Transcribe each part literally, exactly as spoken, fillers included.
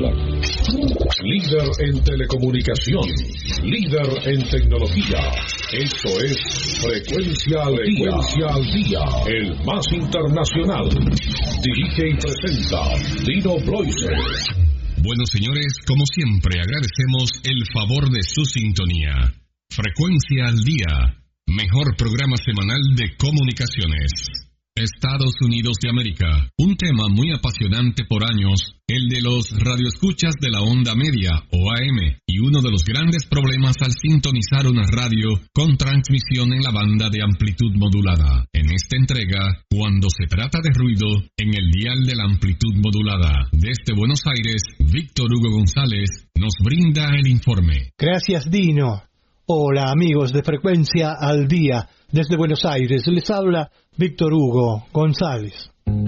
Líder en telecomunicación, líder en tecnología. Esto es Frecuencia al Día, Frecuencia al Día, el más internacional. Dirige y presenta Dino Bloise. Bueno, señores, como siempre, agradecemos el favor de su sintonía. Frecuencia al Día, mejor programa semanal de comunicaciones. Estados Unidos de América, un tema muy apasionante por años, el de los radioescuchas de la onda media, o A M, y uno de los grandes problemas al sintonizar una radio con transmisión en la banda de amplitud modulada. En esta entrega, cuando se trata de ruido, en el dial de la amplitud modulada, desde Buenos Aires, Víctor Hugo González nos brinda el informe. Gracias, Dino. Hola, amigos de Frecuencia al Día. Desde Buenos Aires les habla Víctor Hugo González.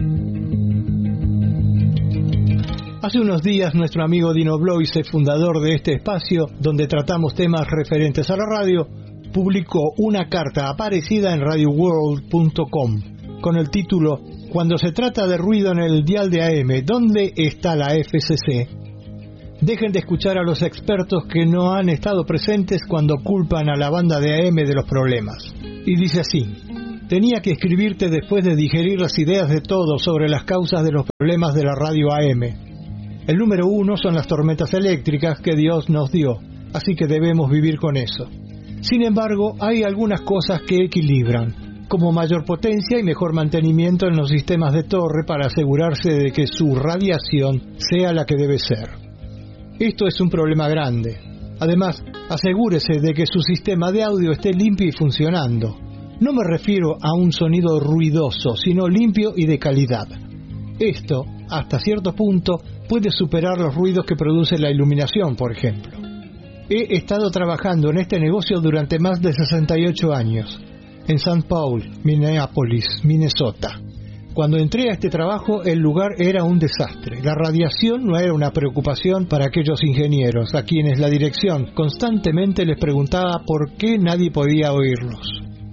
Hace unos días nuestro amigo Dino Bloise, fundador de este espacio donde tratamos temas referentes a la radio, publicó una carta aparecida en radio world punto com con el título "Cuando se trata de ruido en el dial de A M, ¿dónde está la F C C? Dejen de escuchar a los expertos que no han estado presentes cuando culpan a la banda de A M de los problemas". Y dice así: "Tenía que escribirte después de digerir las ideas de todos sobre las causas de los problemas de la radio A M. El número uno son las tormentas eléctricas que Dios nos dio, así que debemos vivir con eso. Sin embargo, hay algunas cosas que equilibran, como mayor potencia y mejor mantenimiento en los sistemas de torre para asegurarse de que su radiación sea la que debe ser. Esto es un problema grande. Además, asegúrese de que su sistema de audio esté limpio y funcionando. No me refiero a un sonido ruidoso, sino limpio y de calidad. Esto, hasta cierto punto, puede superar los ruidos que produce la iluminación, por ejemplo. He estado trabajando en este negocio durante más de sesenta y ocho años, en Saint Paul, Minneapolis, Minnesota. Cuando entré a este trabajo, el lugar era un desastre. La radiación no era una preocupación para aquellos ingenieros, a quienes la dirección constantemente les preguntaba por qué nadie podía oírlos.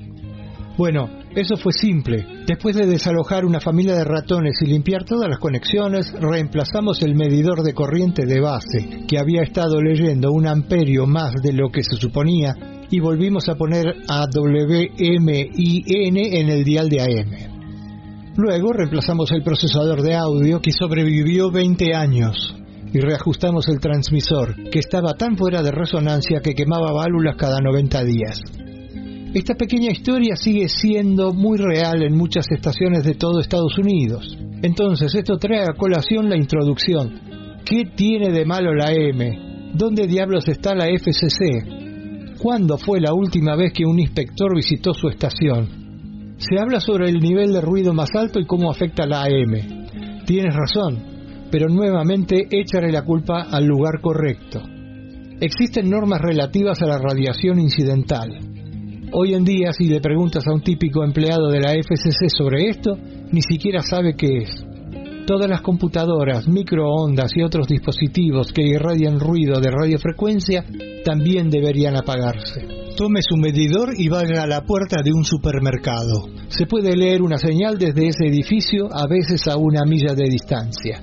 Bueno, eso fue simple. Después de desalojar una familia de ratones y limpiar todas las conexiones, reemplazamos el medidor de corriente de base, que había estado leyendo un amperio más de lo que se suponía, y volvimos a poner a W M I N en el dial de A M. Luego reemplazamos el procesador de audio, que sobrevivió veinte años, y reajustamos el transmisor, que estaba tan fuera de resonancia que quemaba válvulas cada noventa días. Esta pequeña historia sigue siendo muy real en muchas estaciones de todo Estados Unidos. Entonces, esto trae a colación la introducción. ¿Qué tiene de malo la A M? ¿Dónde diablos está la F C C? ¿Cuándo fue la última vez que un inspector visitó su estación? Se habla sobre el nivel de ruido más alto y cómo afecta la A M. Tienes razón, pero nuevamente échale la culpa al lugar correcto. Existen normas relativas a la radiación incidental. Hoy en día, si le preguntas a un típico empleado de la F C C sobre esto, ni siquiera sabe qué es. Todas las computadoras, microondas y otros dispositivos que irradian ruido de radiofrecuencia también deberían apagarse. Tome su medidor y vaya a la puerta de un supermercado. Se puede leer una señal desde ese edificio, a veces a una milla de distancia.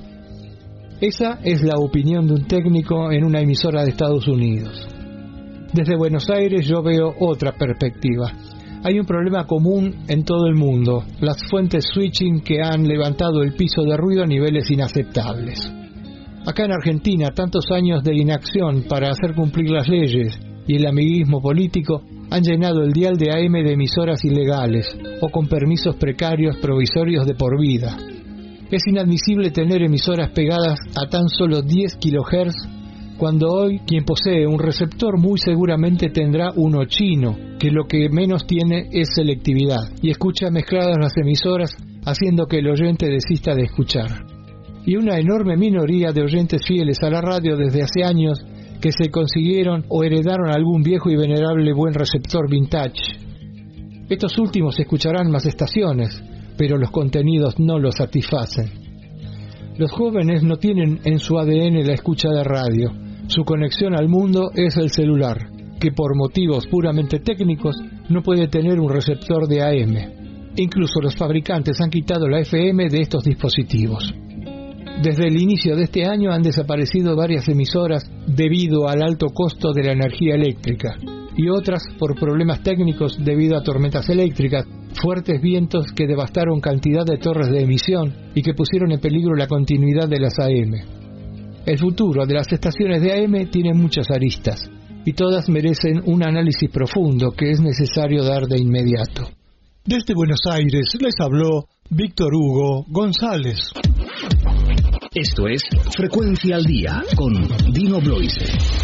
Esa es la opinión de un técnico en una emisora de Estados Unidos. Desde Buenos Aires yo veo otra perspectiva. Hay un problema común en todo el mundo, las fuentes switching que han levantado el piso de ruido a niveles inaceptables. Acá en Argentina, tantos años de inacción para hacer cumplir las leyes y el amiguismo político han llenado el dial de A M de emisoras ilegales o con permisos precarios provisorios de por vida. Es inadmisible tener emisoras pegadas a tan solo diez kilohertz, cuando hoy quien posee un receptor muy seguramente tendrá uno chino, que lo que menos tiene es selectividad, y escucha mezcladas las emisoras, haciendo que el oyente desista de escuchar. Y una enorme minoría de oyentes fieles a la radio desde hace años que se consiguieron o heredaron algún viejo y venerable buen receptor vintage. Estos últimos escucharán más estaciones, pero los contenidos no los satisfacen. Los jóvenes no tienen en su A D N la escucha de radio. Su conexión al mundo es el celular, que por motivos puramente técnicos no puede tener un receptor de A M. Incluso los fabricantes han quitado la F M de estos dispositivos. Desde el inicio de este año han desaparecido varias emisoras debido al alto costo de la energía eléctrica y otras por problemas técnicos debido a tormentas eléctricas, fuertes vientos que devastaron cantidad de torres de emisión y que pusieron en peligro la continuidad de las A M. El futuro de las estaciones de A M tiene muchas aristas y todas merecen un análisis profundo que es necesario dar de inmediato. Desde Buenos Aires les habló Víctor Hugo González. Esto es Frecuencia al Día con Dino Bloise.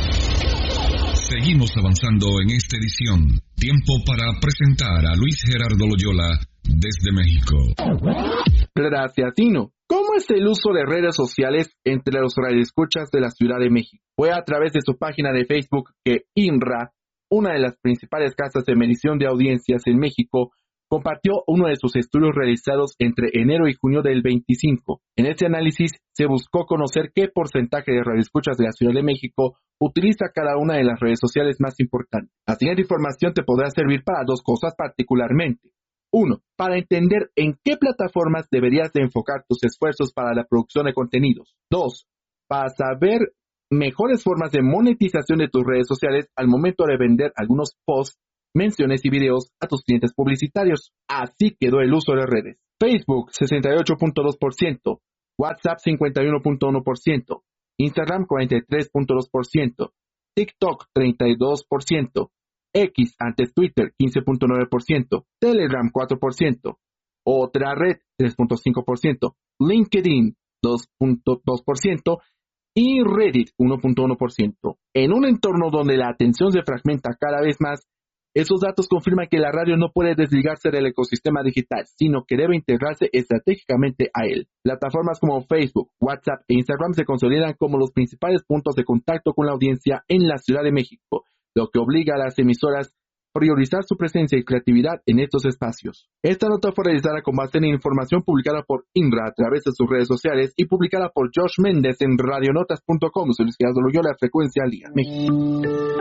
Seguimos avanzando en esta edición. Tiempo para presentar a Luis Gerardo Loyola desde México. Gracias, Dino. ¿Cómo es el uso de redes sociales entre los radioescuchas de la Ciudad de México? Fue a través de su página de Facebook que INRA, una de las principales casas de medición de audiencias en México, compartió uno de sus estudios realizados entre enero y junio del veinticinco. En este análisis se buscó conocer qué porcentaje de radioescuchas de la Ciudad de México utiliza cada una de las redes sociales más importantes. La siguiente información te podrá servir para dos cosas particularmente. Uno, para entender en qué plataformas deberías de enfocar tus esfuerzos para la producción de contenidos. Dos, para saber mejores formas de monetización de tus redes sociales al momento de vender algunos posts, menciones y videos a tus clientes publicitarios. Así quedó el uso de redes. Facebook sesenta y ocho punto dos por ciento, WhatsApp cincuenta y uno punto uno por ciento, Instagram cuarenta y tres punto dos por ciento, TikTok treinta y dos por ciento, X antes Twitter quince punto nueve por ciento, Telegram cuatro por ciento, otra red tres punto cinco por ciento, LinkedIn dos punto dos por ciento y Reddit uno punto uno por ciento. En un entorno donde la atención se fragmenta cada vez más, esos datos confirman que la radio no puede desligarse del ecosistema digital, sino que debe integrarse estratégicamente a él. Plataformas como Facebook, WhatsApp e Instagram se consolidan como los principales puntos de contacto con la audiencia en la Ciudad de México, lo que obliga a las emisoras a priorizar su presencia y creatividad en estos espacios. Esta nota fue realizada con base en información publicada por INRA a través de sus redes sociales y publicada por Josh Méndez en radionotas punto com. Soy Luis Gerardo Loyola, Frecuencia al Día, México.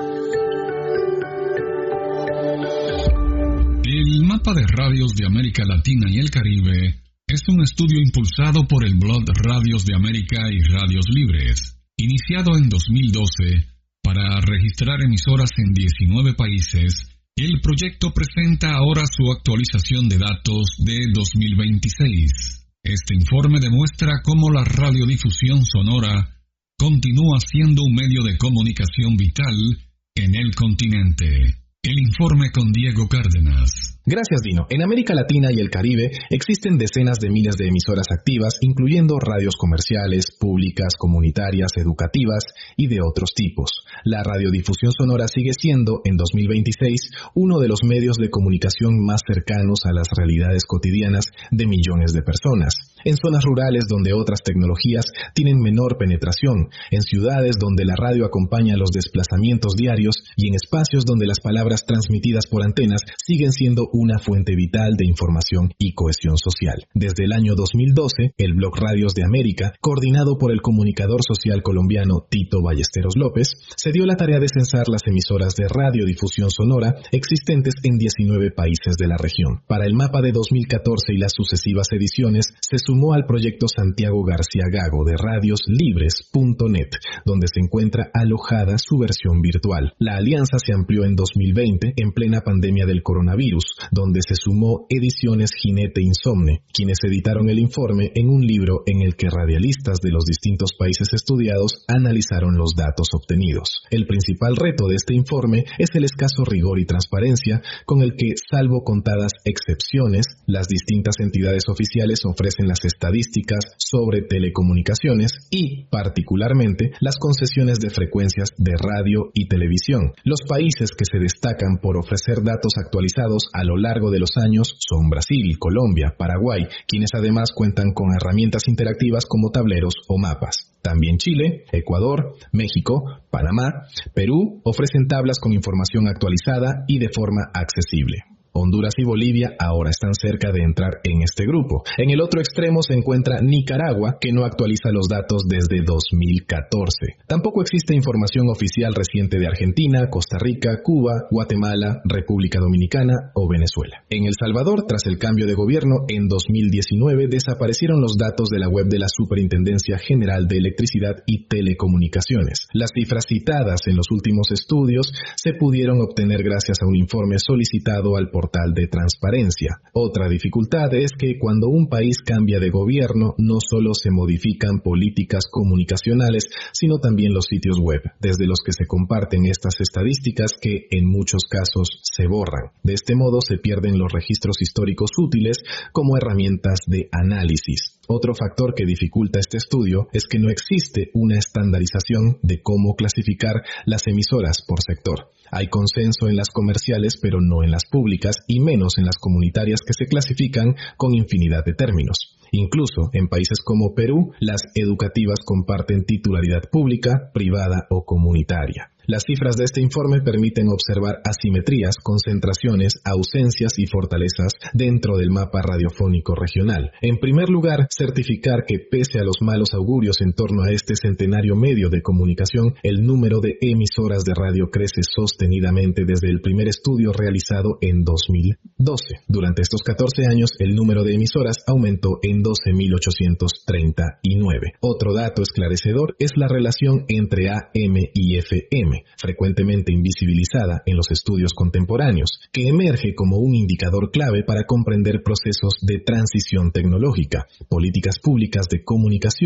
El mapa de radios de América Latina y el Caribe es un estudio impulsado por el blog Radios de América y Radios Libres, iniciado en dos mil doce para registrar emisoras en diecinueve países. El proyecto presenta ahora su actualización de datos de dos mil veintiséis. Este informe demuestra cómo la radiodifusión sonora continúa siendo un medio de comunicación vital en el continente. El informe con Diego Cárdenas. Gracias, Dino. En América Latina y el Caribe existen decenas de miles de emisoras activas, incluyendo radios comerciales, públicas, comunitarias, educativas y de otros tipos. La radiodifusión sonora sigue siendo, en dos mil veintiséis, uno de los medios de comunicación más cercanos a las realidades cotidianas de millones de personas. En zonas rurales donde otras tecnologías tienen menor penetración, en ciudades donde la radio acompaña los desplazamientos diarios y en espacios donde las palabras transmitidas por antenas siguen siendo una fuente vital de información y cohesión social. Desde el año dos mil doce, el blog Radios de América, coordinado por el comunicador social colombiano Tito Ballesteros López, se dio la tarea de censar las emisoras de radiodifusión sonora existentes en diecinueve países de la región. Para el mapa de dos mil catorce y las sucesivas ediciones, se sumó al proyecto Santiago García Gago de radios libres punto net, donde se encuentra alojada su versión virtual. La alianza se amplió en dos mil veinte en plena pandemia del coronavirus, donde se sumó Ediciones Jinete Insomne, quienes editaron el informe en un libro en el que radialistas de los distintos países estudiados analizaron los datos obtenidos. El principal reto de este informe es el escaso rigor y transparencia con el que, salvo contadas excepciones, las distintas entidades oficiales ofrecen las estadísticas sobre telecomunicaciones y, particularmente, las concesiones de frecuencias de radio y televisión. Los países que se destacan por ofrecer datos actualizados a lo largo de los años son Brasil, Colombia, Paraguay, quienes además cuentan con herramientas interactivas como tableros o mapas. También Chile, Ecuador, México, Panamá, Perú ofrecen tablas con información actualizada y de forma accesible. Honduras y Bolivia ahora están cerca de entrar en este grupo. En el otro extremo se encuentra Nicaragua, que no actualiza los datos desde dos mil catorce. Tampoco existe información oficial reciente de Argentina, Costa Rica, Cuba, Guatemala, República Dominicana o Venezuela. En El Salvador, tras el cambio de gobierno en dos mil diecinueve, desaparecieron los datos de la web de la Superintendencia General de Electricidad y Telecomunicaciones. Las cifras citadas en los últimos estudios se pudieron obtener gracias a un informe solicitado al portal de transparencia. Otra dificultad es que cuando un país cambia de gobierno, no solo se modifican políticas comunicacionales, sino también los sitios web, desde los que se comparten estas estadísticas que en muchos casos se borran. De este modo se pierden los registros históricos útiles como herramientas de análisis. Otro factor que dificulta este estudio es que no existe una estandarización de cómo clasificar las emisoras por sector. Hay consenso en las comerciales, pero no en las públicas y menos en las comunitarias que se clasifican con infinidad de términos. Incluso en países como Perú, las educativas comparten titularidad pública, privada o comunitaria. Las cifras de este informe permiten observar asimetrías, concentraciones, ausencias y fortalezas dentro del mapa radiofónico regional. En primer lugar, certificar que pese a los malos augurios en torno a este centenario medio de comunicación, el número de emisoras de radio crece sostenidamente desde el primer estudio realizado en dos mil doce. Durante estos catorce años, el número de emisoras aumentó en doce mil ochocientos treinta y nueve. Otro dato esclarecedor es la relación entre A M y F M, frecuentemente invisibilizada en los estudios contemporáneos, que emerge como un indicador clave para comprender procesos de transición tecnológica, políticas públicas de comunicación